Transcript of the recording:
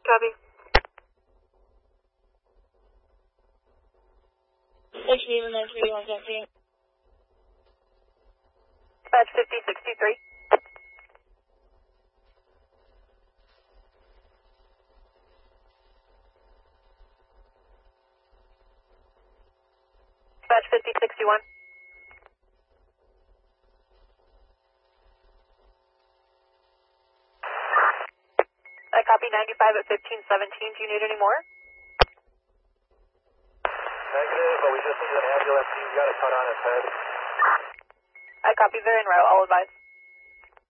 Copy. 6 even then 3117. Dispatch 5063. Dispatch 5061. I copy 95 at 1517. Do you need any more? Negative, but we just need an ambulance. He's got a cut on his head. I copy, they're en route. I'll advise.